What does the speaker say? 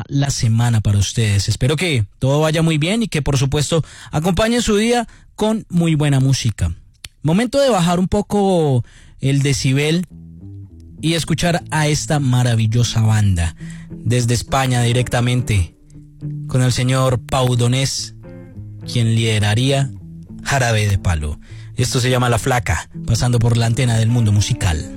está la semana para ustedes. Espero que todo vaya muy bien y que por supuesto acompañen su día con muy buena música. Momento de bajar un poco el decibel y escuchar a esta maravillosa banda desde España directamente con el señor Pau Donés, quien lideraría Jarabe de Palo. Esto se llama La Flaca, pasando por la antena del mundo musical.